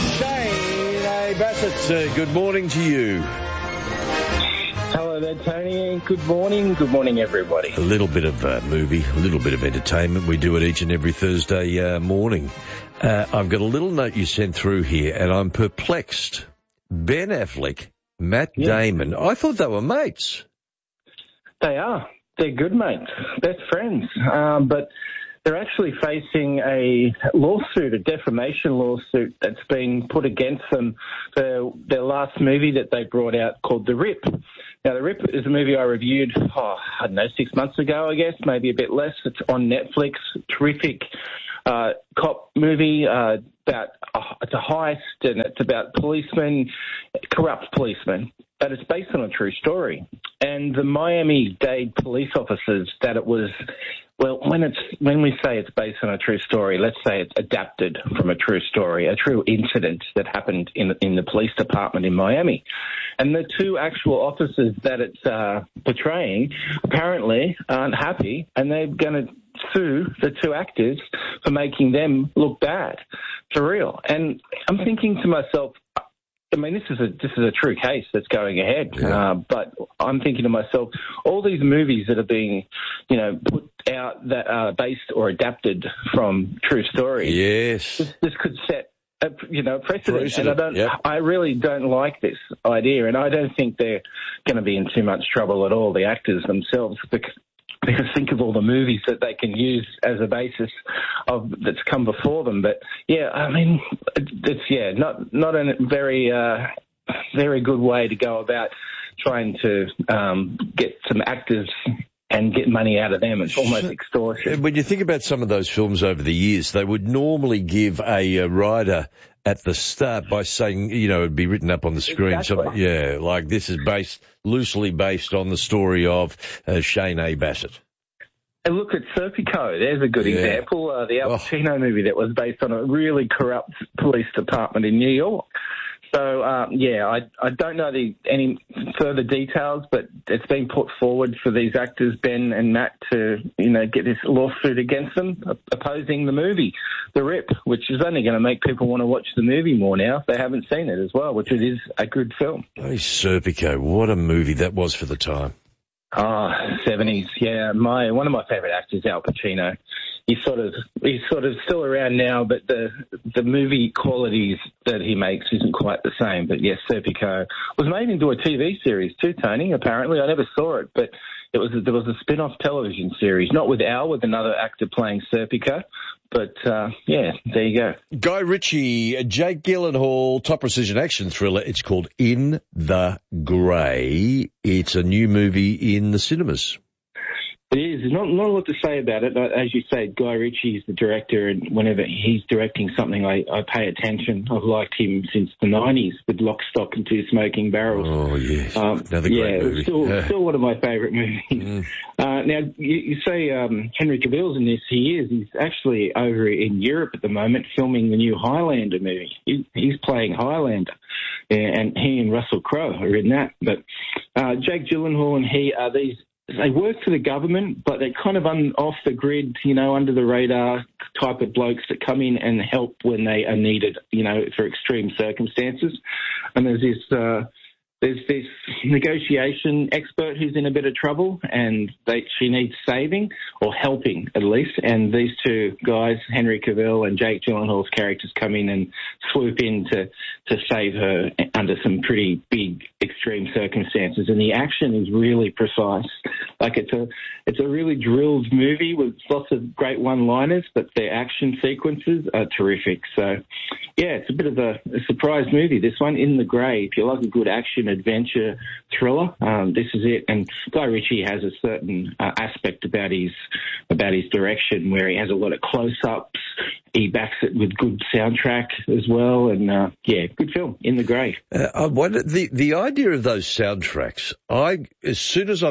Shane A. Bassett, good morning to you. Hello there, Tony. Good morning. Good morning, everybody. A little bit of movie, a little bit of entertainment. We do it each and every Thursday morning. I've got a little note you sent through here, and I'm perplexed. Ben Affleck, Matt Damon, I thought they were mates. They are. They're good mates, best friends. But they're actually facing a lawsuit, a defamation lawsuit that's been put against them for their last movie that they brought out called The Rip. Now, The Rip is a movie I reviewed, 6 months ago, I guess, maybe a bit less. It's on Netflix. Terrific cop movie about it's a heist, and it's about policemen, corrupt policemen. But it's based on a true story. And the Miami-Dade police officers that it was, well, when we say it's based on a true story, let's say it's adapted from a true story, a true incident that happened in the police department in Miami. And the two actual officers that it's portraying apparently aren't happy, and they're going to sue the two actors for making them look bad, for real. And I'm thinking to myself, I mean, this is a true case that's going ahead. Yeah. But I'm thinking to myself, all these movies that are being, put out that are based or adapted from true stories. Yes. This could set a precedent. And I really don't like this idea, and I don't think they're going to be in too much trouble at all, the actors themselves, because think of all the movies that they can use as a basis of that's come before them. But yeah, I mean, it's not a very good way to go about trying to get some actors and get money out of them. It's almost extortion. When you think about some of those films over the years, they would normally give a rider at the start by saying, it'd be written up on the screen. Exactly. Like this is loosely based on the story of Shane A. Bassett. And look at Serpico. There's a good example. The Al Pacino movie that was based on a really corrupt police department in New York. So, I don't know any further details, but it's been put forward for these actors, Ben and Matt, to, get this lawsuit against them, opposing the movie, The Rip, which is only going to make people want to watch the movie more now if they haven't seen it as well, which it is a good film. Hey, Serpico, what a movie that was for the time. 70s, yeah. One of my favourite actors, Al Pacino. He's sort of still around now, but the movie qualities that he makes isn't quite the same. But yes, Serpico was made into a TV series too, Tony. Apparently, I never saw it, but there was a spin-off television series, not with Al, with another actor playing Serpico. But, there you go. Guy Ritchie, Jake Gyllenhaal, top precision action thriller. It's called In the Grey. It's a new movie in the cinemas. It is. There's not a lot to say about it. As you say, Guy Ritchie is the director, and whenever he's directing something, I pay attention. I've liked him since the 90s with Lock, Stock and Two Smoking Barrels. Oh, yes. Another great movie. Still one of my favourite movies. Now, you say Henry Cavill's in this. He's actually over in Europe at the moment filming the new Highlander movie. He's playing Highlander, and he and Russell Crowe are in that. But Jake Gyllenhaal and he are these. They work for the government, but they're kind of off the grid, under the radar type of blokes that come in and help when they are needed, for extreme circumstances. And there's this negotiation expert who's in a bit of trouble, and she needs saving, or helping at least. And these two guys, Henry Cavill and Jake Gyllenhaal's characters, come in and swoop in to save her under some pretty big, extreme circumstances. And the action is really precise. Like it's a really drilled movie with lots of great one-liners, but the action sequences are terrific. So, yeah, it's a bit of a surprise movie, this one, In the Grey. If you like a good action adventure thriller, this is it. And Guy Ritchie has a certain aspect about his direction where he has a lot of close-ups. He backs it with good soundtrack as well, and good film, In the Grey. The idea of those soundtracks, as soon as I